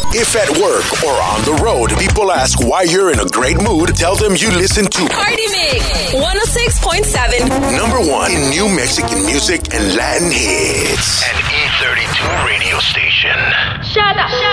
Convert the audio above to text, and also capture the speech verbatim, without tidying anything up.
If at work or on the road, people ask why you're in a great mood, tell them you listen to Party Mix one oh six point seven. Number one in new Mexican music and Latin hits. An E thirty-two radio station. Shut up.